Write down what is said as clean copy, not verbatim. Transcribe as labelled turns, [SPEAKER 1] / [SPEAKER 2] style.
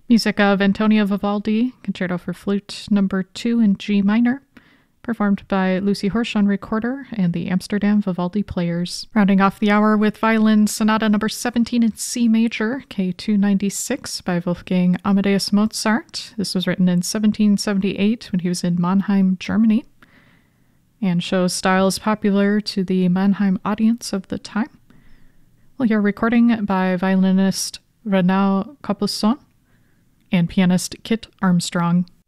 [SPEAKER 1] Music of Antonio Vivaldi, Concerto for Flute No. 2 in G minor, performed by Lucy Horsch on recorder and the Amsterdam Vivaldi Players. Rounding off the hour with Violin Sonata No. 17 in C major, K296 by Wolfgang Amadeus Mozart. This was written in 1778 when he was in Mannheim, Germany, and shows styles popular to the Mannheim audience of the time. We'll hear a recording by violinist Renaud Capuçon and pianist Kit Armstrong.